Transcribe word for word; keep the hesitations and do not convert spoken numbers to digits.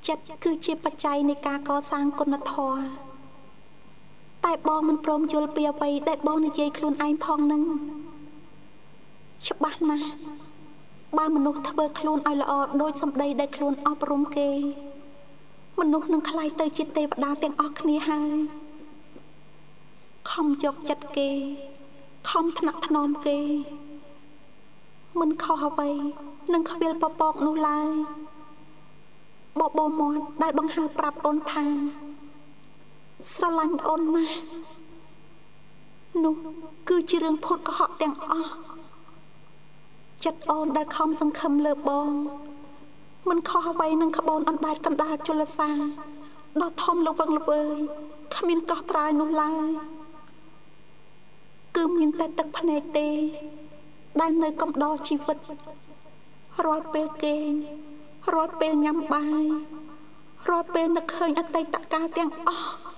ចិត្តគឺជាបច្ច័យនៃការកសាងគុណធម៌តែបងមិនព្រមយល់ពីអ្វីដែលបងនិយាយខ្លួនឯងផងនឹងច្បាស់ណាស់បើមនុស្សធ្វើខ្លួនឲ្យល្អដូចសម្ដីដែលខ្លួនអប់រំគេមនុស្សនឹងខ្លាយទៅជាទេវតាទាំងអស់គ្នាហើយខំយកចិត្តគេខំថ្នាក់ថ្នមគេមិនខុសអ្វីនឹងខ្វៀលពពកនោះឡើយបបោមាត់ដែលបង្ហើបប្រាប់អូនថាស្រឡាញ់អូនណាស់នោះគឺជារឿងភូតកុហកទាំងអស់ចិត្តអូនដែលខំសង្ឃឹមលើបងមិនខុសអ្វីនឹងក្បូនអណ្ដែតកណ្ដាលជលសាដ៏ធំល្វឹងល្វើយគ្មានកោះត្រាយនោះឡើយគឺមានតែទឹកភ្នែកទេដែលនៅកំដរជីវិតរាល់ពេលគេងរាល់ពេលញ៉ាំបាយរាល់ពេលនឹកឃើញអតីតកាលទាំងអស់